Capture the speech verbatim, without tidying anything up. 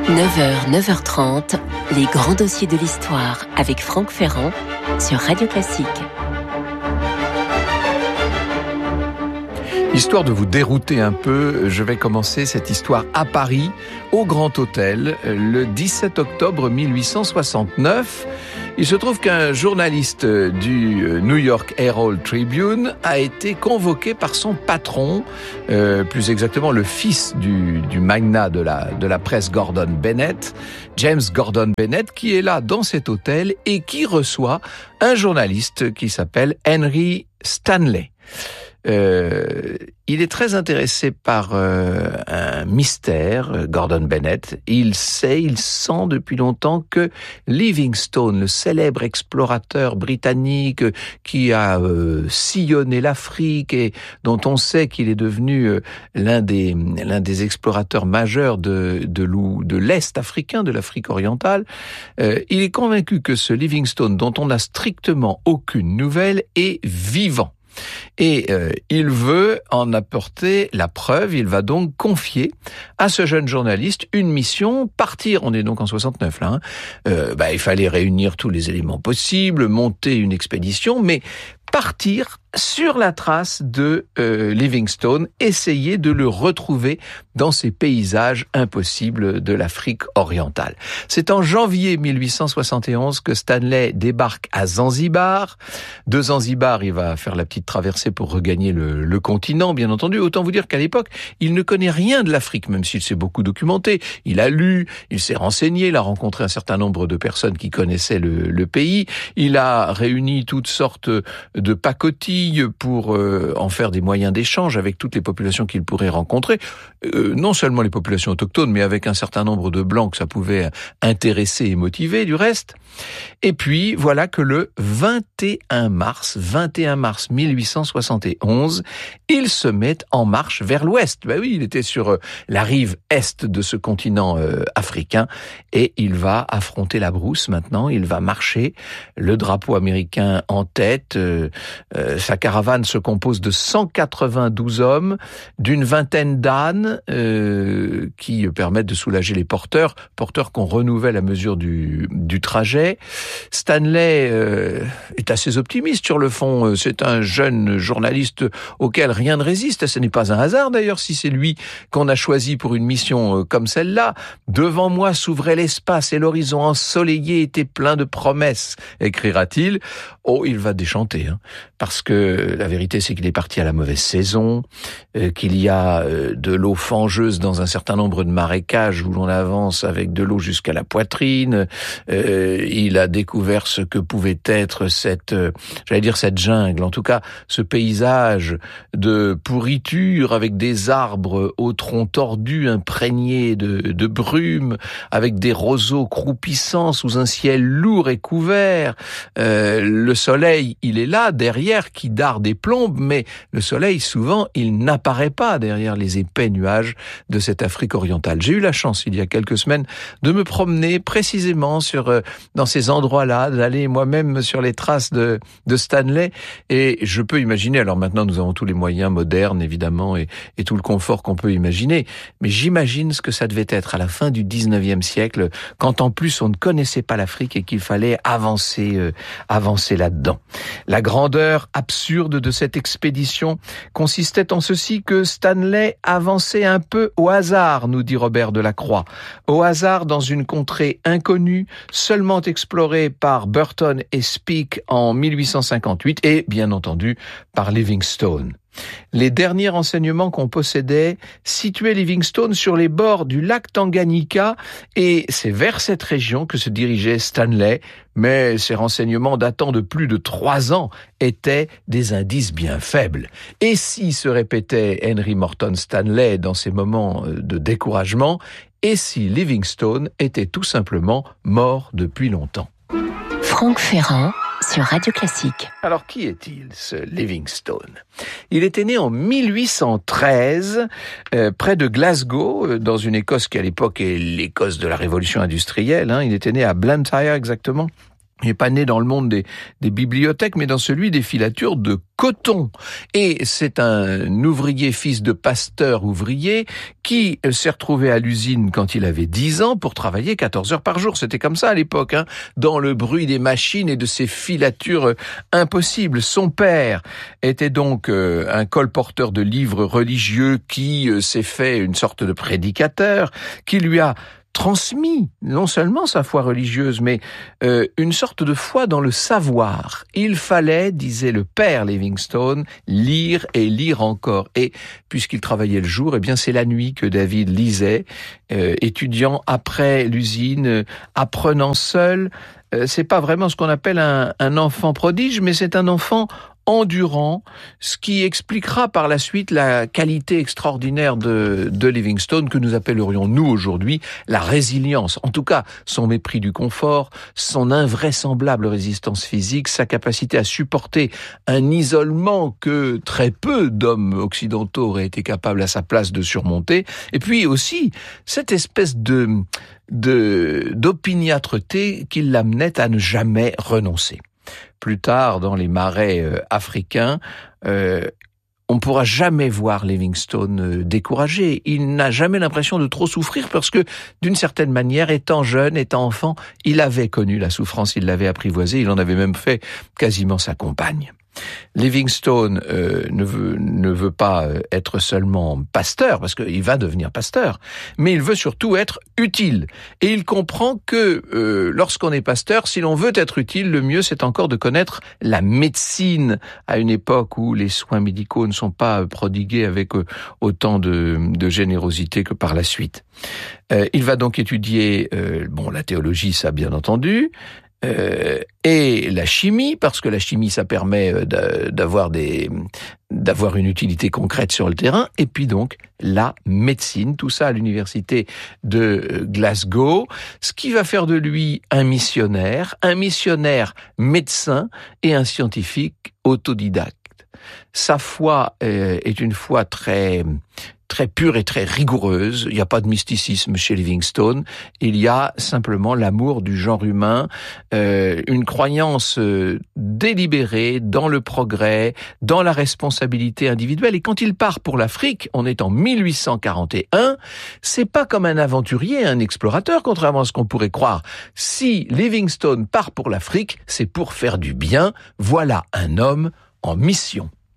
neuf heures, neuf heures trente, les grands dossiers de l'histoire avec Franck Ferrand sur Radio Classique. Histoire de vous dérouter un peu, je vais commencer cette histoire à Paris, au Grand Hôtel, le dix-sept octobre mille huit cent soixante-neuf. Il se trouve qu'un journaliste du New York Herald Tribune a été convoqué par son patron, euh, plus exactement le fils du, du magnat de la, de la presse Gordon Bennett, James Gordon Bennett, qui est là dans cet hôtel et qui reçoit un journaliste qui s'appelle Henry Stanley. Euh, il est très intéressé par euh, un mystère, Gordon Bennett. Il sait, il sent depuis longtemps que Livingstone, le célèbre explorateur britannique qui a euh, sillonné l'Afrique et dont on sait qu'il est devenu euh, l'un des l'un des explorateurs majeurs de de, l'ou, de l'Est africain, de l'Afrique orientale, euh, il est convaincu que ce Livingstone, dont on n'a strictement aucune nouvelle, est vivant. Et euh, il veut en apporter la preuve. Il va donc confier à ce jeune journaliste une mission, partir, on est donc en soixante-neuf là, hein, euh, bah, il fallait réunir tous les éléments possibles, monter une expédition, mais partir sur la trace de euh, Livingstone, essayer de le retrouver dans ces paysages impossibles de l'Afrique orientale. C'est en janvier mille huit cent soixante et onze que Stanley débarque à Zanzibar. De Zanzibar, il va faire la petite traversée pour regagner le, le continent, bien entendu. Autant vous dire qu'à l'époque, il ne connaît rien de l'Afrique, même s'il s'est beaucoup documenté. Il a lu, il s'est renseigné, il a rencontré un certain nombre de personnes qui connaissaient le, le pays. Il a réuni toutes sortes de pacotilles pour euh, en faire des moyens d'échange avec toutes les populations qu'il pourrait rencontrer. Euh, non seulement les populations autochtones, mais avec un certain nombre de blancs que ça pouvait intéresser et motiver du reste. Et puis, voilà que le vingt et un mars mille huit cent soixante et onze, il se met en marche vers l'ouest. Ben oui, il était sur euh, la rive est de ce continent euh, africain et il va affronter la brousse maintenant. Il va marcher, le drapeau américain en tête. Euh, euh, sa caravane se compose de cent quatre-vingt-douze hommes, d'une vingtaine d'ânes euh, qui permettent de soulager les porteurs, porteurs qu'on renouvelle à mesure du, du trajet. Stanley euh, est assez optimiste sur le fond. C'est un jeune journaliste auquel rien ne résiste. Ce n'est pas un hasard d'ailleurs si c'est lui qu'on a choisi pour une mission comme celle-là. Devant moi s'ouvrait l'espace et l'horizon ensoleillé était plein de promesses, écrira-t-il. Oh, il va déchanter, hein, parce que la vérité c'est qu'il est parti à la mauvaise saison, euh, qu'il y a euh, de l'eau fangeuse dans un certain nombre de marécages où l'on avance avec de l'eau jusqu'à la poitrine. Euh, il a découvert ce que pouvait être cette, euh, j'allais dire cette jungle, en tout cas ce paysage de pourriture avec des arbres aux troncs tordus imprégnés de, de brume, avec des roseaux croupissants sous un ciel lourd et couvert. Euh, le soleil, il est là, derrière, qui darde et plombe, mais le soleil, souvent, il n'apparaît pas derrière les épais nuages de cette Afrique orientale. J'ai eu la chance, il y a quelques semaines, de me promener précisément sur euh, dans ces endroits-là, d'aller moi-même sur les traces de, de Stanley, et je peux imaginer, alors maintenant nous avons tous les moyens modernes, évidemment, et, et tout le confort qu'on peut imaginer, mais j'imagine ce que ça devait être à la fin du dix-neuvième siècle, quand en plus on ne connaissait pas l'Afrique et qu'il fallait avancer, euh, avancer là-dedans. La grandeur absurde de cette expédition consistait en ceci que Stanley avançait un peu au hasard, nous dit Robert Delacroix. Au hasard dans une contrée inconnue, seulement explorée par Burton et Speke en mille huit cent cinquante-huit et, bien entendu, par Livingstone. Les derniers renseignements qu'on possédait situaient Livingstone sur les bords du lac Tanganyika et c'est vers cette région que se dirigeait Stanley, mais ces renseignements datant de plus de trois ans étaient des indices bien faibles. Et si, se répétait Henry Morton Stanley dans ces moments de découragement, et si Livingstone était tout simplement mort depuis longtemps? Franck Ferrand sur Radio Classique. Alors, qui est-il, ce Livingstone? Il était né en mille huit cent treize, euh, près de Glasgow, euh, dans une Écosse qui à l'époque est l'Écosse de la Révolution industrielle. Hein. Il était né à Blantyre exactement. Il n'est pas né dans le monde des, des bibliothèques, mais dans celui des filatures de coton. Et c'est un ouvrier, fils de pasteur ouvrier, qui s'est retrouvé à l'usine quand il avait dix ans pour travailler quatorze heures par jour. C'était comme ça à l'époque, hein, dans le bruit des machines et de ces filatures impossibles. Son père était donc euh, un colporteur de livres religieux qui euh, s'est fait une sorte de prédicateur, qui lui a transmis non seulement sa foi religieuse, mais euh, une sorte de foi dans le savoir. Il fallait, disait le père Livingstone, lire et lire encore. Et puisqu'il travaillait le jour, eh bien c'est la nuit que David lisait, euh, étudiant après l'usine, euh, apprenant seul. Euh, c'est pas vraiment ce qu'on appelle un, un enfant prodige, mais c'est un enfant endurant, ce qui expliquera par la suite la qualité extraordinaire de, de Livingstone que nous appellerions nous aujourd'hui la résilience. En tout cas, son mépris du confort, son invraisemblable résistance physique, sa capacité à supporter un isolement que très peu d'hommes occidentaux auraient été capables à sa place de surmonter, et puis aussi cette espèce de, de, d'opiniâtreté qui l'amenait à ne jamais renoncer. Plus tard, dans les marais euh, africains, euh, on ne pourra jamais voir Livingstone euh, découragé. Il n'a jamais l'impression de trop souffrir parce que, d'une certaine manière, étant jeune, étant enfant, il avait connu la souffrance, il l'avait apprivoisée, il en avait même fait quasiment sa compagne. Livingstone euh, ne veut ne veut pas être seulement pasteur, parce qu'il va devenir pasteur, mais il veut surtout être utile. Et il comprend que euh, lorsqu'on est pasteur, si l'on veut être utile, le mieux c'est encore de connaître la médecine, à une époque où les soins médicaux ne sont pas prodigués avec euh, autant de, de générosité que par la suite. Euh, il va donc étudier euh, bon la théologie, ça bien entendu, Euh, et la chimie, parce que la chimie, ça permet d'avoir des, d'avoir une utilité concrète sur le terrain, et puis donc la médecine, tout ça à l'université de Glasgow, ce qui va faire de lui un missionnaire, un missionnaire médecin et un scientifique autodidacte. Sa foi euh, est une foi très très pure et très rigoureuse. Il n'y a pas de mysticisme chez Livingstone. Il y a simplement l'amour du genre humain, euh, une croyance euh, délibérée dans le progrès, dans la responsabilité individuelle. Et quand il part pour l'Afrique, on est en mille huit cent quarante et un, c'est pas comme un aventurier, un explorateur, contrairement à ce qu'on pourrait croire. Si Livingstone part pour l'Afrique, c'est pour faire du bien. Voilà un homme en mission.